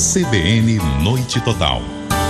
CBN Noite Total.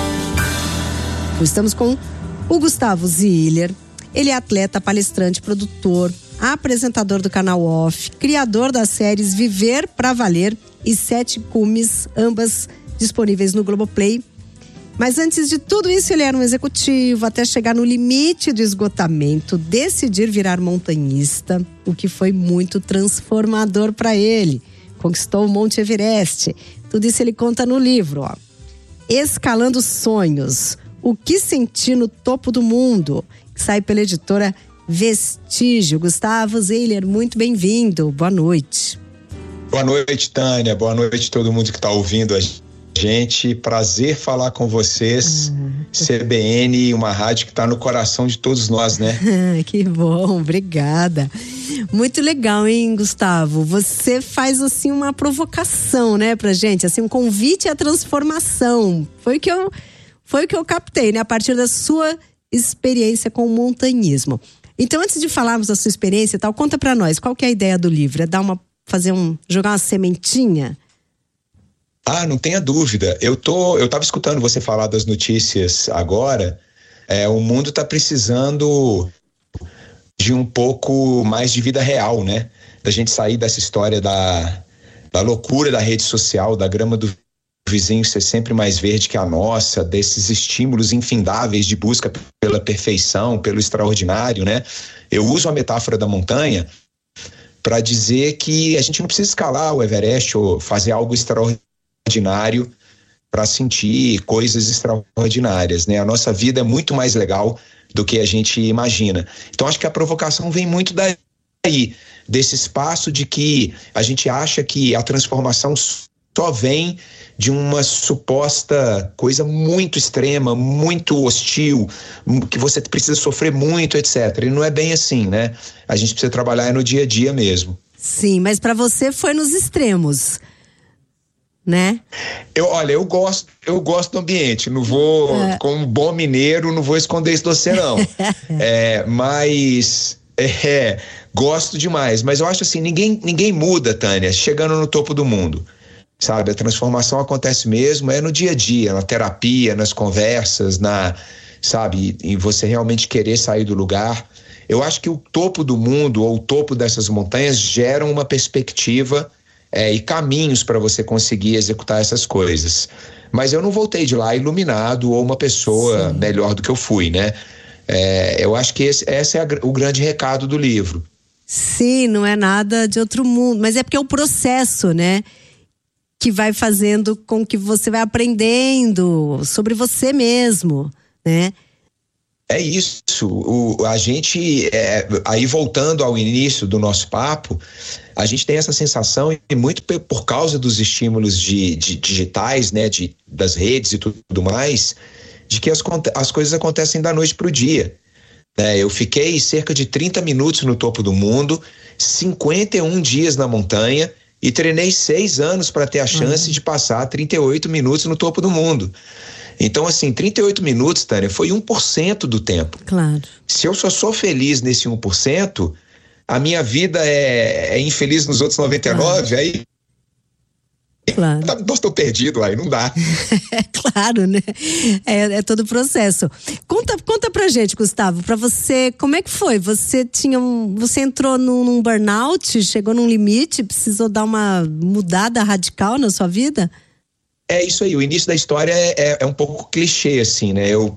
Estamos com o Gustavo Ziller. Ele é atleta, palestrante, produtor, apresentador do canal Off, criador das séries Viver pra Valer e Sete Cumes, ambas disponíveis no Globoplay. Mas antes de tudo isso, ele era um executivo até chegar no limite do esgotamento, decidir virar montanhista, o que foi muito transformador para ele. Conquistou o Monte Everest. Tudo isso ele conta no livro, ó. Escalando Sonhos, o que senti no topo do mundo, que sai pela editora Vestígio. Gustavo Ziller, muito bem-vindo. Boa noite. Boa noite, Tânia. Boa noite a todo mundo que está ouvindo a gente. Prazer falar com vocês. CBN, uma rádio que está no coração de todos nós, né? Que bom, obrigada. Muito legal, hein, Gustavo? Você faz, assim, uma provocação, né, pra gente, assim, um convite à transformação. Foi o que eu captei, né, a partir da sua experiência com o montanhismo. Então, antes de falarmos da sua experiência e tal, conta pra nós, qual que é a ideia do livro? É jogar uma sementinha? Não tenha dúvida. Eu tava escutando você falar das notícias agora. O mundo tá precisando de um pouco mais de vida real, né? Da gente sair dessa história da loucura da rede social, da grama do vizinho ser sempre mais verde que a nossa, desses estímulos infindáveis de busca pela perfeição, pelo extraordinário, né? Eu uso a metáfora da montanha para dizer que a gente não precisa escalar o Everest ou fazer algo extraordinário para sentir coisas extraordinárias, né? A nossa vida é muito mais legal do que a gente imagina. Então acho que a provocação vem muito daí, desse espaço de que a gente acha que a transformação só vem de uma suposta coisa muito extrema, muito hostil, que você precisa sofrer muito, etc. E não é bem assim, né? A gente precisa trabalhar no dia a dia mesmo. Sim, mas para você foi nos extremos, né? Eu gosto do ambiente, não vou, como um bom mineiro, não vou esconder isso de você não. Mas gosto demais, mas eu acho assim, ninguém muda, Tânia, chegando no topo do mundo, sabe? A transformação acontece mesmo, no dia a dia, na terapia, nas conversas, sabe? E você realmente querer sair do lugar. Eu acho que o topo do mundo, ou o topo dessas montanhas, geram uma perspectiva e caminhos para você conseguir executar essas coisas. Mas eu não voltei de lá iluminado ou uma pessoa melhor do que eu fui, né? Eu acho que esse é o grande recado do livro. Sim, não é nada de outro mundo, mas é porque é o processo, né? Que vai fazendo com que você vai aprendendo sobre você mesmo, né? É isso, a gente, aí voltando ao início do nosso papo, a gente tem essa sensação, e muito por causa dos estímulos digitais, né, das redes e tudo mais, de que as coisas acontecem da noite para o dia. Eu fiquei cerca de 30 minutos no topo do mundo, 51 dias na montanha, e treinei 6 anos para ter a chance de passar 38 minutos no topo do mundo. Então, assim, 38 minutos, Tânia, foi 1% do tempo. Claro. Se eu só sou feliz nesse 1%, a minha vida é infeliz nos outros 99%, aí... Claro. Nós estou perdido, aí não dá. Claro, né? É todo o processo. Conta pra gente, Gustavo, pra você, como é que foi? Você entrou num burnout, chegou num limite, precisou dar uma mudada radical na sua vida? É isso aí, o início da história é um pouco clichê, assim, né? Eu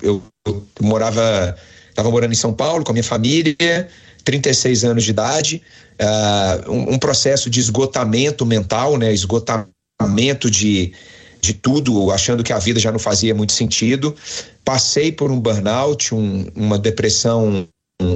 estava morando em São Paulo com a minha família, 36 anos de idade, um processo de esgotamento mental, né? Esgotamento de tudo, achando que a vida já não fazia muito sentido. Passei por um burnout, uma depressão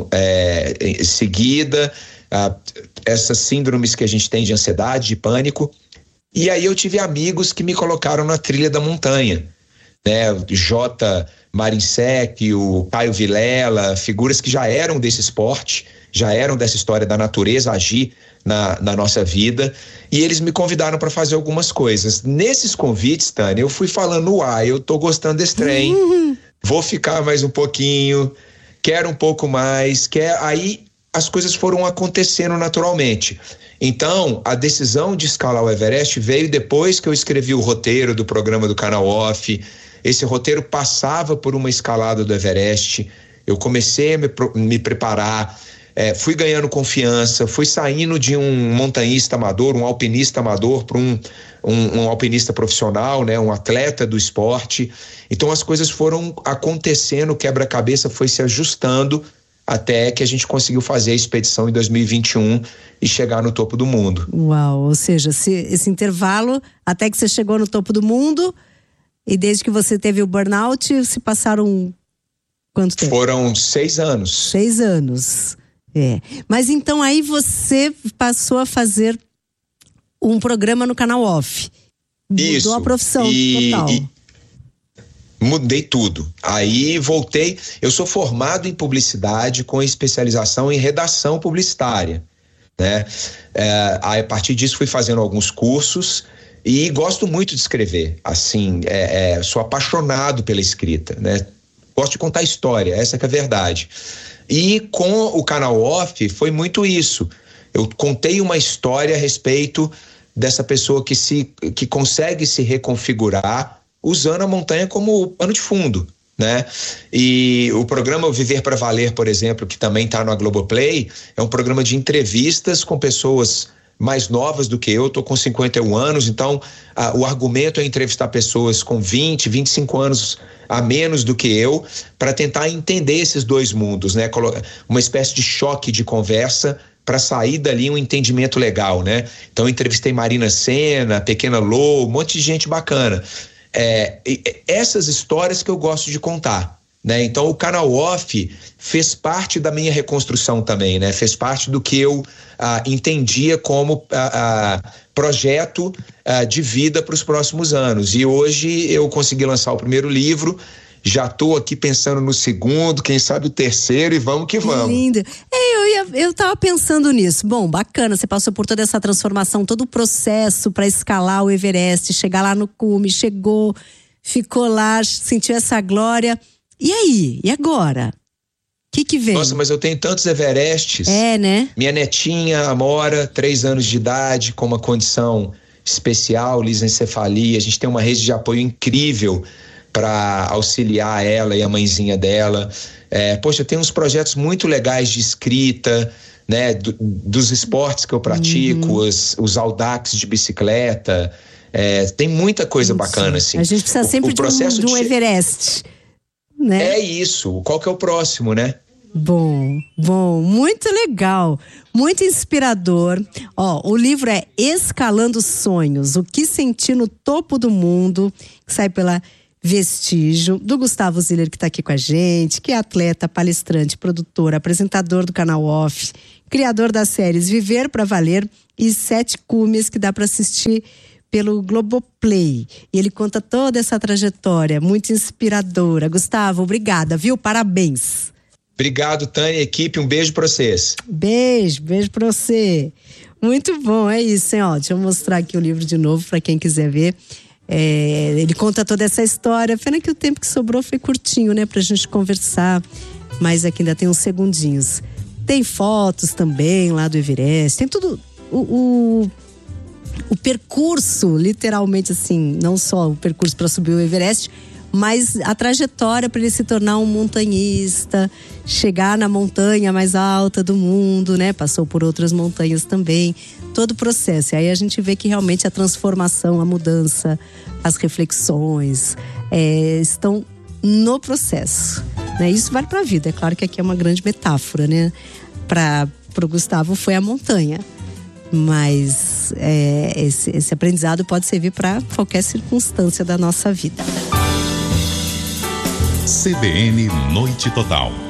seguida, essas síndromes que a gente tem de ansiedade, de pânico. E aí eu tive amigos que me colocaram na trilha da montanha, né? O J. Marinsek, o Caio Vilela, figuras que já eram desse esporte, já eram dessa história da natureza agir na nossa vida, e eles me convidaram para fazer algumas coisas. Nesses convites, Tânia, eu fui falando, eu tô gostando desse trem, vou ficar mais um pouquinho, quero um pouco mais, aí as coisas foram acontecendo naturalmente. Então, a decisão de escalar o Everest veio depois que eu escrevi o roteiro do programa do Canal Off. Esse roteiro passava por uma escalada do Everest. Eu comecei a me preparar, fui ganhando confiança, fui saindo de um montanhista amador, um alpinista amador, para um alpinista profissional, né, um atleta do esporte. Então as coisas foram acontecendo, o quebra-cabeça foi se ajustando até que a gente conseguiu fazer a expedição em 2021 e chegar no topo do mundo. Uau, ou seja, esse intervalo até que você chegou no topo do mundo, e desde que você teve o burnout, se passaram quanto tempo? Foram 6 anos. 6 anos, Mas então aí você passou a fazer um programa no Canal Off. Isso. Mudou a profissão total. Mudei tudo. Aí voltei. Eu sou formado em publicidade com especialização em redação publicitária, né? A partir disso fui fazendo alguns cursos e gosto muito de escrever. Assim, sou apaixonado pela escrita, né? Gosto de contar história, essa que é a verdade. E com o Canal Off foi muito isso. Eu contei uma história a respeito dessa pessoa que consegue se reconfigurar usando a montanha como pano de fundo, né? E o programa O Viver para Valer, por exemplo, que também está no Globoplay, é um programa de entrevistas com pessoas mais novas do que eu tô com 51 anos, então o argumento é entrevistar pessoas com 20, 25 anos a menos do que eu, para tentar entender esses dois mundos, né? Uma espécie de choque de conversa para sair dali um entendimento legal, né? Então eu entrevistei Marina Sena, Pequena Lô, um monte de gente bacana. Essas histórias que eu gosto de contar, né? Então o Canal Off fez parte da minha reconstrução também, né? Fez parte do que eu entendia como projeto de vida para os próximos anos. E hoje eu consegui lançar o primeiro livro, já estou aqui pensando no segundo, quem sabe o terceiro, e vamos que vamos. Que lindo. Eu tava pensando nisso. Bom, bacana, você passou por toda essa transformação, todo o processo para escalar o Everest, chegar lá no cume, chegou, ficou lá, sentiu essa glória. E aí? E agora? O que vem? Nossa, mas eu tenho tantos Everestes. Né? Minha netinha, Amora, 3 anos de idade, com uma condição especial, lisencefalia. A gente tem uma rede de apoio incrível para auxiliar ela e a mãezinha dela. Poxa, tem uns projetos muito legais de escrita, né? Dos esportes que eu pratico, os audax de bicicleta. Tem muita coisa bacana, assim. A gente precisa sempre de um Everest, né? É isso. Qual que é o próximo, né? Bom, muito legal, muito inspirador. O livro é Escalando Sonhos, o que senti no topo do mundo, que sai pela Vestígio, do Gustavo Ziller, que está aqui com a gente, que é atleta, palestrante, produtor, apresentador do Canal Off, criador das séries Viver para Valer e 7 Cumes, que dá para assistir pelo Globoplay. E ele conta toda essa trajetória, muito inspiradora. Gustavo, obrigada, viu? Parabéns. Obrigado, Tânia, equipe, um beijo pra vocês. Beijo pra você. Muito bom, é isso, hein? Deixa eu mostrar aqui o livro de novo para quem quiser ver. Ele conta toda essa história. Pena que o tempo que sobrou foi curtinho, né? Pra gente conversar, mas aqui ainda tem uns segundinhos. Tem fotos também lá do Everest, tem tudo, o percurso, literalmente assim, não só o percurso para subir o Everest, mas a trajetória para ele se tornar um montanhista, chegar na montanha mais alta do mundo, né? Passou por outras montanhas também, todo o processo. E aí a gente vê que realmente a transformação, a mudança, as reflexões estão no processo, né? Isso vale para a vida. É claro que aqui é uma grande metáfora, né? Para o Gustavo foi a montanha, mas esse aprendizado pode servir para qualquer circunstância da nossa vida. CBN Noite Total.